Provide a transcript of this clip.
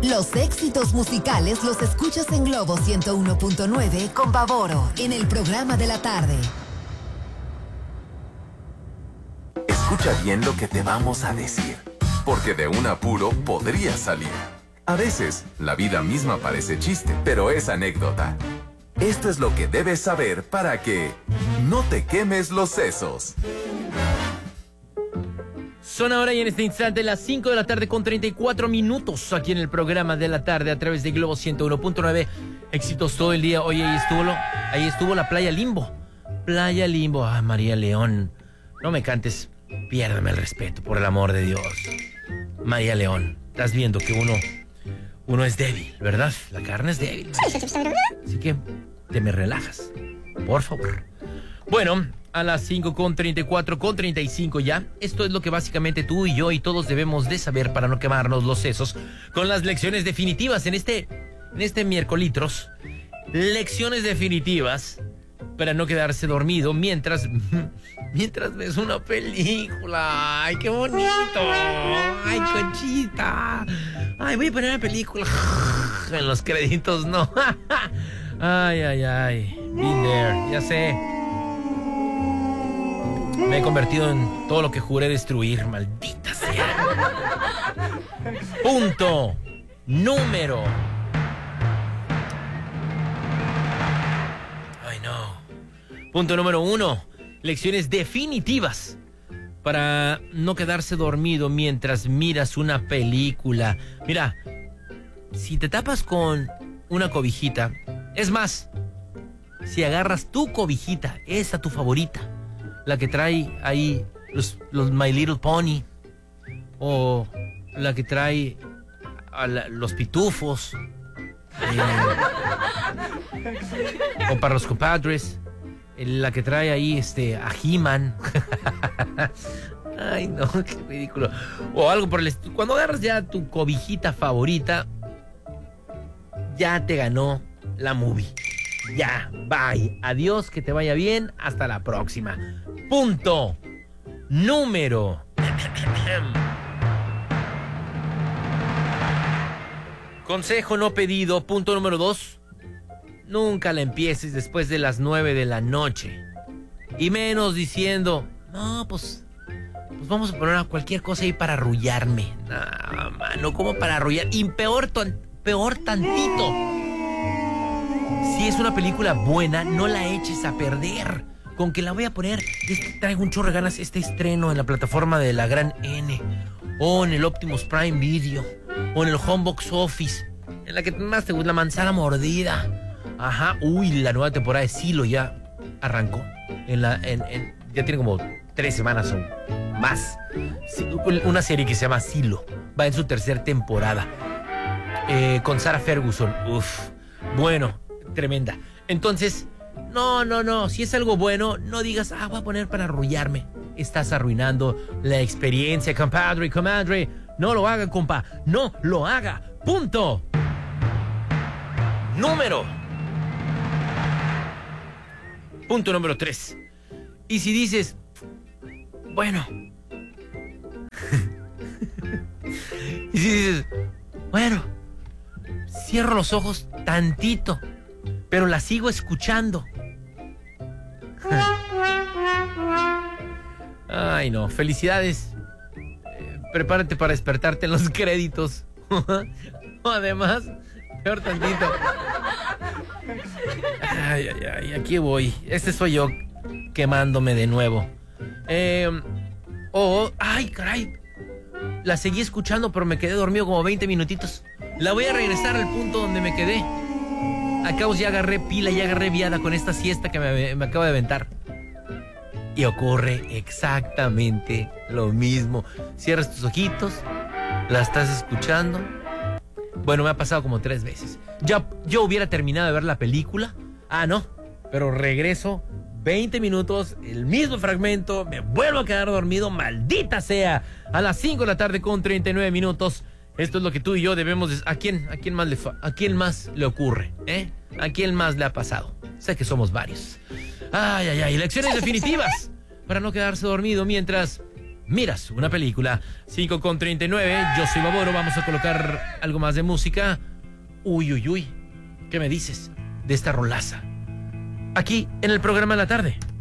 Los éxitos musicales los escuchas en Globo 101.9 con Pavoro en el programa de la tarde. Escucha bien lo que te vamos a decir, porque de un apuro podría salir. A veces, la vida misma parece chiste, pero es anécdota. Esto es lo que debes saber para que no te quemes los sesos. Son ahora y en este instante las 5 de la tarde con 34 minutos aquí en el programa de la tarde a través de Globo 101.9. Éxitos todo el día. Oye, ahí estuvo la Playa Limbo. Playa Limbo. Ah, María León. No me cantes. Piérdame el respeto, por el amor de Dios. María León, estás viendo que uno es débil, ¿verdad? La carne es débil. Así que te me relajas, por favor. Bueno, a las 5 con 34, con 35 ya. Esto es lo que básicamente tú y yo y todos debemos de saber para no quemarnos los sesos con las lecciones definitivas en este miércolitros. Lecciones definitivas para no quedarse dormido mientras ves una película. ¡Ay, qué bonito! ¡Ay, Conchita! ¡Ay, voy a poner una película! En los créditos, no. ¡Ay! Been there, ya sé. Me he convertido en todo lo que juré destruir, maldita sea. Punto número. Ay, no. Punto número 1. Lecciones definitivas para no quedarse dormido mientras miras una película. Mira, si te tapas con una cobijita, es más, si agarras tu cobijita, esa tu favorita, la que trae ahí los My Little Pony, o la que trae los pitufos, o para los compadres, la que trae ahí a He-Man. Ay, no, qué ridículo. O algo por el estilo. Cuando agarras ya tu cobijita favorita, ya te ganó la movie. Ya, bye. Adiós, que te vaya bien. Hasta la próxima. Punto número. Consejo no pedido. Punto número 2. Nunca la empieces después de las 9 de la noche. Y menos diciendo, no, pues vamos a poner a cualquier cosa ahí para arrullarme. No, mano, ¿cómo para arrullar? Y peor tantito. Si es una película buena, no la eches a perder. Con que la voy a poner, traigo un chorro de ganas este estreno en la plataforma de la Gran N, o en el Optimus Prime Video, o en el Homebox Office, en la que más te gusta, La Manzana Mordida. Ajá, la nueva temporada de Silo ya arrancó. Ya tiene como 3 semanas o más. Sí, una serie que se llama Silo. Va en su 3ª temporada. Con Sarah Ferguson. Bueno, tremenda. Entonces, no. Si es algo bueno, no digas, voy a poner para arrullarme. Estás arruinando la experiencia, compadre, comadre. No lo haga, compa. No lo haga. Punto número 3. Y si dices, bueno. Y si dices, bueno, cierro los ojos tantito, pero la sigo escuchando. Ay, no. Felicidades. Prepárate para despertarte en los créditos. Además, peor tantito. Ay, aquí voy. Este soy yo quemándome de nuevo. Ay, caray. La seguí escuchando, pero me quedé dormido como 20 minutitos. La voy a regresar al punto donde me quedé. A cabo ya agarré pila, ya agarré viada con esta siesta que me acabo de aventar. Y ocurre exactamente lo mismo. Cierras tus ojitos, la estás escuchando. Bueno, me ha pasado como 3 veces. Yo hubiera terminado de ver la película. No, pero regreso 20 minutos, el mismo fragmento, me vuelvo a quedar dormido, maldita sea. A las 5 de la tarde con 39 minutos. Esto es lo que tú y yo debemos... ¿A quién más le ocurre? ¿A quién más le ha pasado? Sé que somos varios. Lecciones definitivas para no quedarse dormido mientras miras una película. 5:39, yo soy Baboro, vamos a colocar algo más de música. Uy, ¿qué me dices de esta rolaza? Aquí en el programa de la tarde.